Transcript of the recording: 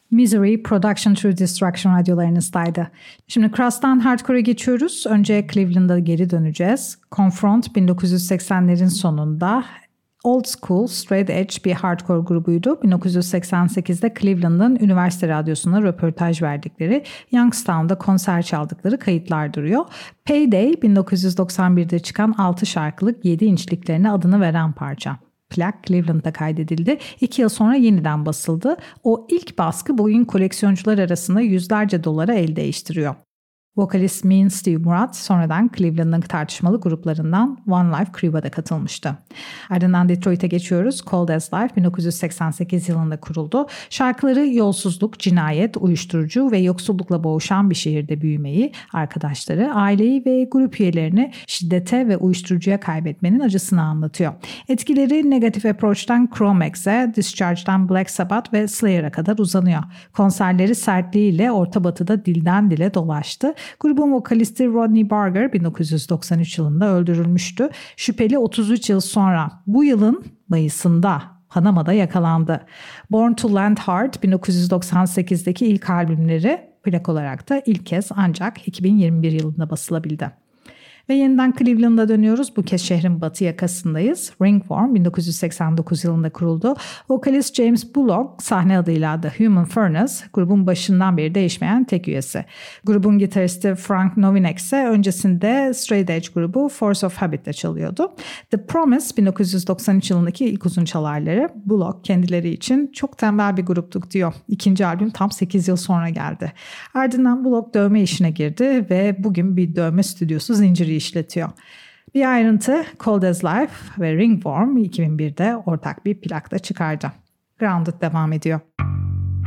Misery, Production Through Destruction radyolarınızdaydı. Şimdi Crush'tan Hardcore'a geçiyoruz. Önce Cleveland'a geri döneceğiz. Confront 1980'lerin sonunda Old School, Straight Edge bir hardcore grubuydu. 1988'de Cleveland'ın üniversite radyosuna röportaj verdikleri, Youngstown'da konser çaldıkları kayıtlar duruyor. Payday 1991'de çıkan 6 şarkılık 7 inçliklerine adını veren parça. Plak Cleveland'da kaydedildi. 2 yıl sonra yeniden basıldı. O ilk baskı bugün koleksiyoncular arasında yüzlerce dolara el değiştiriyor. Vokalist Mean Steve Murat sonradan Cleveland'ın tartışmalı gruplarından One Life Crew'a da katılmıştı. Ardından Detroit'e geçiyoruz. Cold as Life 1988 yılında kuruldu. Şarkıları yolsuzluk, cinayet, uyuşturucu ve yoksullukla boğuşan bir şehirde büyümeyi, arkadaşları, aileyi ve grup üyelerini şiddete ve uyuşturucuya kaybetmenin acısını anlatıyor. Etkileri Negative Approach'tan Chromax'e, Discharge'dan Black Sabbath ve Slayer'a kadar uzanıyor. Konserleri sertliğiyle Orta Batı'da dilden dile dolaştı. Grubun vokalisti Rodney Barger 1993 yılında öldürülmüştü. Şüpheli 33 yıl sonra bu yılın Mayıs'ında Panama'da yakalandı. Born to Land Hard 1998'deki ilk albümleri plak olarak da ilk kez ancak 2021 yılında basılabildi. Ve yeniden Cleveland'a dönüyoruz. Bu kez şehrin batı yakasındayız. Ringworm 1989 yılında kuruldu. Vokalist James Bullock sahne adıyla The Human Furnace, grubun başından beri değişmeyen tek üyesi. Grubun gitaristi Frank Novinek ise öncesinde Straight Edge grubu Force of Habit'te çalıyordu. The Promise 1993 yılındaki ilk uzun çalarları. Bullock kendileri için çok tembel bir gruptuk diyor. İkinci albüm tam 8 yıl sonra geldi. Ardından Bullock dövme işine girdi ve bugün bir dövme stüdyosu zinciri işletiyor. Bir ayrıntı, Cold as Life ve Ringworm 2001'de ortak bir plakta çıkardı. Grounded devam ediyor.